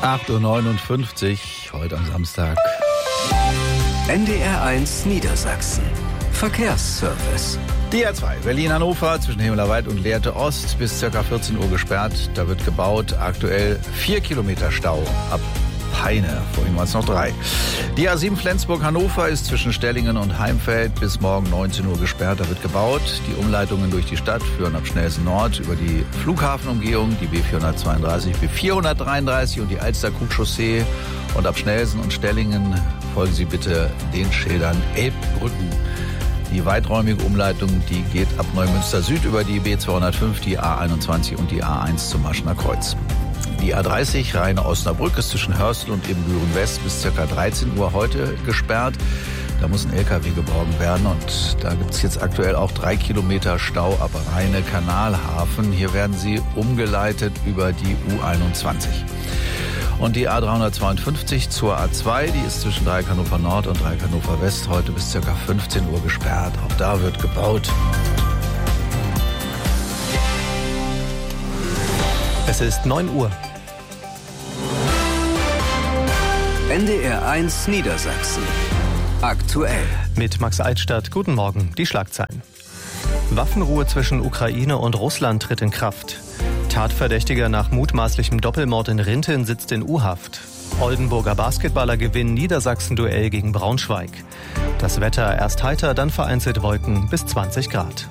8:59 Uhr, heute am Samstag. NDR1 Niedersachsen. Verkehrsservice. Die A2 Berlin-Hannover zwischen Himmelerwald und Lehrte Ost bis ca. 14 Uhr gesperrt. Da wird gebaut. Aktuell 4 Kilometer Stau ab Peine. Vorhin waren es noch 3. Die A7 Flensburg-Hannover ist zwischen Stellingen und Heimfeld bis morgen 19 Uhr gesperrt. Da wird gebaut. Die Umleitungen durch die Stadt führen ab Schnellsen Nord über die Flughafenumgehung, die B432, B433 und die Alster-Krug-Chaussee. Und ab Schnellsen und Stellingen folgen Sie bitte den Schildern Elbbrücken. Die weiträumige Umleitung, die geht ab Neumünster Süd über die B205, die A21 und die A1 zum Maschener Kreuz. Die A30 Rheine-Osnabrück ist zwischen Hörstel und Ebenbüren West bis ca. 13 Uhr heute gesperrt. Da muss ein LKW geborgen werden und da gibt es jetzt aktuell auch 3 Kilometer Stau ab Rheine-Kanalhafen. Hier werden sie umgeleitet über die U21. Und die A352 zur A2, die ist zwischen Dreieck Hannover Nord und Dreieck Hannover West heute bis ca. 15 Uhr gesperrt. Auch da wird gebaut. Es ist 9 Uhr. NDR1 Niedersachsen. Aktuell. Mit Max Altstadt. Guten Morgen. Die Schlagzeilen. Waffenruhe zwischen Ukraine und Russland tritt in Kraft. Tatverdächtiger nach mutmaßlichem Doppelmord in Rinteln sitzt in U-Haft. Oldenburger Basketballer gewinnen Niedersachsen-Duell gegen Braunschweig. Das Wetter erst heiter, dann vereinzelt Wolken bis 20 Grad.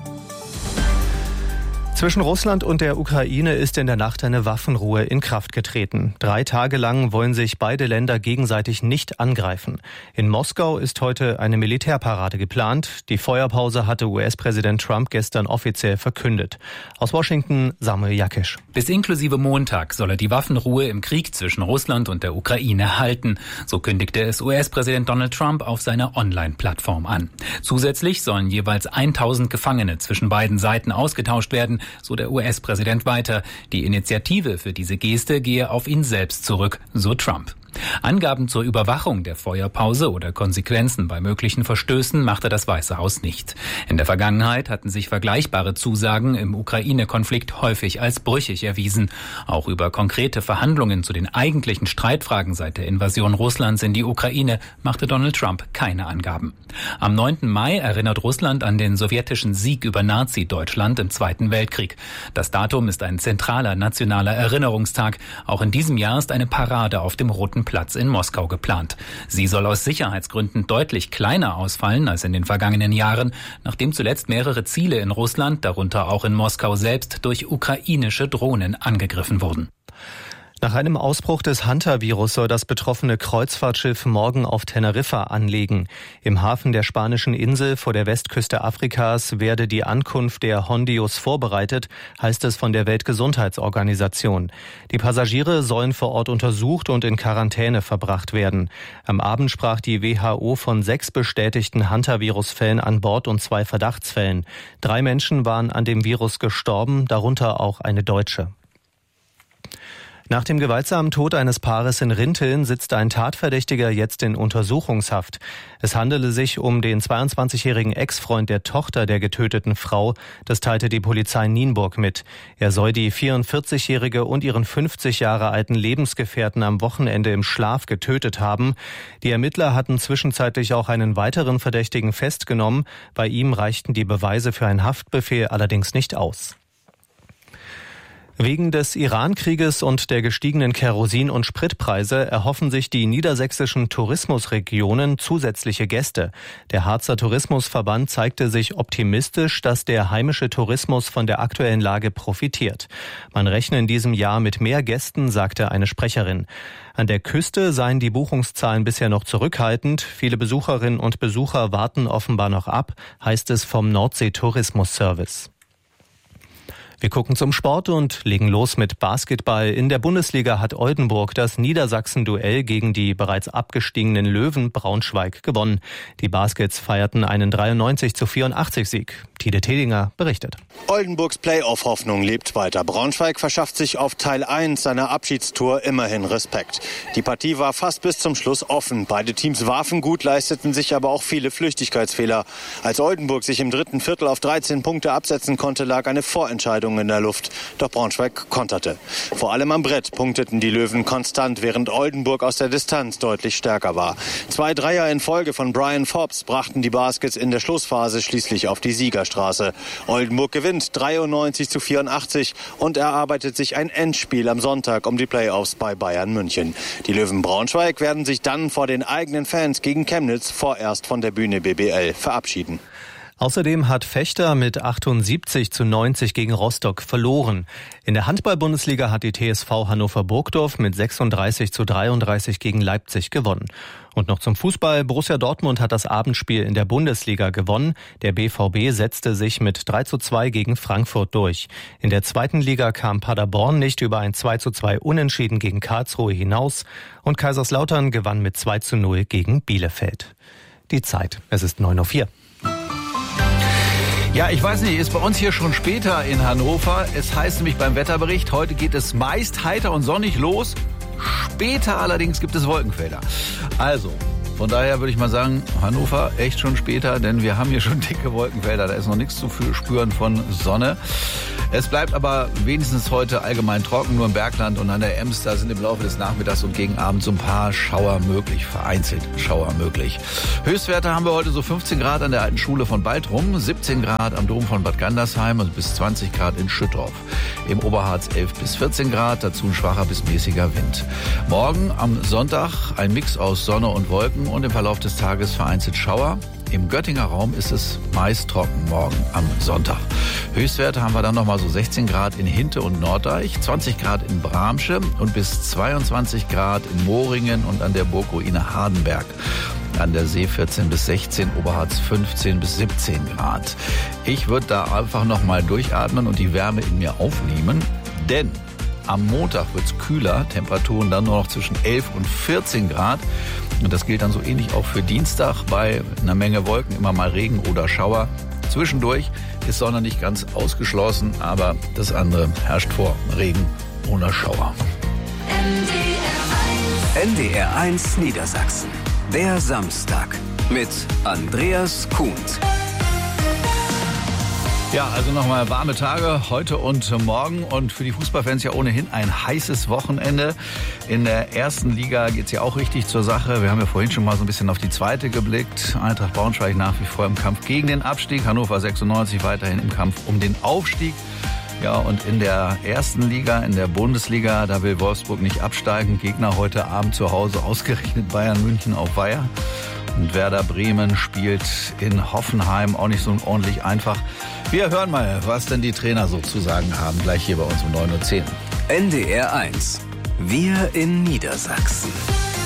Zwischen Russland und der Ukraine ist in der Nacht eine Waffenruhe in Kraft getreten. 3 Tage lang wollen sich beide Länder gegenseitig nicht angreifen. In Moskau ist heute eine Militärparade geplant. Die Feuerpause hatte US-Präsident Trump gestern offiziell verkündet. Aus Washington Samuel Jakisch. Bis inklusive Montag solle die Waffenruhe im Krieg zwischen Russland und der Ukraine halten. So kündigte es US-Präsident Donald Trump auf seiner Online-Plattform an. Zusätzlich sollen jeweils 1000 Gefangene zwischen beiden Seiten ausgetauscht werden, so der US-Präsident weiter. Die Initiative für diese Geste gehe auf ihn selbst zurück, so Trump. Angaben zur Überwachung der Feuerpause oder Konsequenzen bei möglichen Verstößen machte das Weiße Haus nicht. In der Vergangenheit hatten sich vergleichbare Zusagen im Ukraine-Konflikt häufig als brüchig erwiesen. Auch über konkrete Verhandlungen zu den eigentlichen Streitfragen seit der Invasion Russlands in die Ukraine machte Donald Trump keine Angaben. Am 9. Mai erinnert Russland an den sowjetischen Sieg über Nazi-Deutschland im Zweiten Weltkrieg. Das Datum ist ein zentraler nationaler Erinnerungstag. Auch in diesem Jahr ist eine Parade auf dem Roten Platz in Moskau geplant. Sie soll aus Sicherheitsgründen deutlich kleiner ausfallen als in den vergangenen Jahren, nachdem zuletzt mehrere Ziele in Russland, darunter auch in Moskau selbst, durch ukrainische Drohnen angegriffen wurden. Nach einem Ausbruch des Hunter-Virus soll das betroffene Kreuzfahrtschiff morgen auf Teneriffa anlegen. Im Hafen der spanischen Insel vor der Westküste Afrikas werde die Ankunft der Hondios vorbereitet, heißt es von der Weltgesundheitsorganisation. Die Passagiere sollen vor Ort untersucht und in Quarantäne verbracht werden. Am Abend sprach die WHO von 6 bestätigten Hunter-Virus-Fällen an Bord und 2 Verdachtsfällen. 3 Menschen waren an dem Virus gestorben, darunter auch eine Deutsche. Nach dem gewaltsamen Tod eines Paares in Rinteln sitzt ein Tatverdächtiger jetzt in Untersuchungshaft. Es handele sich um den 22-jährigen Ex-Freund der Tochter der getöteten Frau. Das teilte die Polizei Nienburg mit. Er soll die 44-jährige und ihren 50 Jahre alten Lebensgefährten am Wochenende im Schlaf getötet haben. Die Ermittler hatten zwischenzeitlich auch einen weiteren Verdächtigen festgenommen. Bei ihm reichten die Beweise für einen Haftbefehl allerdings nicht aus. Wegen des Iran-Krieges und der gestiegenen Kerosin- und Spritpreise erhoffen sich die niedersächsischen Tourismusregionen zusätzliche Gäste. Der Harzer Tourismusverband zeigte sich optimistisch, dass der heimische Tourismus von der aktuellen Lage profitiert. Man rechne in diesem Jahr mit mehr Gästen, sagte eine Sprecherin. An der Küste seien die Buchungszahlen bisher noch zurückhaltend. Viele Besucherinnen und Besucher warten offenbar noch ab, heißt es vom Nordsee-Tourismus-Service. Wir gucken zum Sport und legen los mit Basketball. In der Bundesliga hat Oldenburg das Niedersachsen-Duell gegen die bereits abgestiegenen Löwen Braunschweig gewonnen. Die Baskets feierten einen 93-84-Sieg. Tide Tedinger berichtet. Oldenburgs Playoff-Hoffnung lebt weiter. Braunschweig verschafft sich auf Teil 1 seiner Abschiedstour immerhin Respekt. Die Partie war fast bis zum Schluss offen. Beide Teams warfen gut, leisteten sich aber auch viele Flüchtigkeitsfehler. Als Oldenburg sich im dritten Viertel auf 13 Punkte absetzen konnte, lag eine Vorentscheidung Spannung in der Luft. Doch Braunschweig konterte. Vor allem am Brett punkteten die Löwen konstant, während Oldenburg aus der Distanz deutlich stärker war. 2 Dreier in Folge von Brian Forbes brachten die Baskets in der Schlussphase schließlich auf die Siegerstraße. Oldenburg gewinnt 93-84 und erarbeitet sich ein Endspiel am Sonntag um die Playoffs bei Bayern München. Die Löwen Braunschweig werden sich dann vor den eigenen Fans gegen Chemnitz vorerst von der Bühne BBL verabschieden. Außerdem hat Vechta mit 78-90 gegen Rostock verloren. In der Handball-Bundesliga hat die TSV Hannover-Burgdorf mit 36-33 gegen Leipzig gewonnen. Und noch zum Fußball. Borussia Dortmund hat das Abendspiel in der Bundesliga gewonnen. Der BVB setzte sich mit 3-2 gegen Frankfurt durch. In der zweiten Liga kam Paderborn nicht über ein 2-2 Unentschieden gegen Karlsruhe hinaus. Und Kaiserslautern gewann mit 2-0 gegen Bielefeld. Die Zeit, es ist 9:04 Uhr. Ja, ich weiß nicht, ist bei uns hier schon später in Hannover. Es heißt nämlich beim Wetterbericht, heute geht es meist heiter und sonnig los. Später allerdings gibt es Wolkenfelder. Also, von daher würde ich mal sagen, Hannover echt schon später, denn wir haben hier schon dicke Wolkenfelder. Da ist noch nichts zu spüren von Sonne. Es bleibt aber wenigstens heute allgemein trocken, nur im Bergland und an der Ems, da sind im Laufe des Nachmittags und gegen Abend so ein paar Schauer möglich, vereinzelt Schauer möglich. Höchstwerte haben wir heute so 15 Grad an der alten Schule von Baltrum, 17 Grad am Dom von Bad Gandersheim und bis 20 Grad in Schüttorf. Im Oberharz 11 bis 14 Grad, dazu ein schwacher bis mäßiger Wind. Morgen am Sonntag ein Mix aus Sonne und Wolken und im Verlauf des Tages vereinzelt Schauer. Im Göttinger Raum ist es meist trocken morgen am Sonntag. Höchstwerte haben wir dann nochmal so 16 Grad in Hinte und Norddeich, 20 Grad in Bramsche und bis 22 Grad in Moringen und an der Burgruine Hardenberg. An der See 14 bis 16, Oberharz 15 bis 17 Grad. Ich würde da einfach nochmal durchatmen und die Wärme in mir aufnehmen, denn am Montag wird es kühler, Temperaturen dann nur noch zwischen 11 und 14 Grad. Und das gilt dann so ähnlich auch für Dienstag bei einer Menge Wolken, immer mal Regen oder Schauer. Zwischendurch ist Sonne nicht ganz ausgeschlossen, aber das andere herrscht vor, Regen oder Schauer. NDR1 Niedersachsen, der Samstag mit Andreas Kuhnt. Ja, also nochmal warme Tage heute und morgen und für die Fußballfans ja ohnehin ein heißes Wochenende. In der ersten Liga geht's ja auch richtig zur Sache. Wir haben ja vorhin schon mal so ein bisschen auf die zweite geblickt. Eintracht Braunschweig nach wie vor im Kampf gegen den Abstieg. Hannover 96 weiterhin im Kampf um den Aufstieg. Ja, und in der ersten Liga, in der Bundesliga, da will Wolfsburg nicht absteigen. Gegner heute Abend zu Hause, ausgerechnet Bayern München auf Weiher. Und Werder Bremen spielt in Hoffenheim, auch nicht so ordentlich einfach. Wir hören mal, was denn die Trainer so zu sagen haben, gleich hier bei uns um 9:10 Uhr. NDR1, wir in Niedersachsen.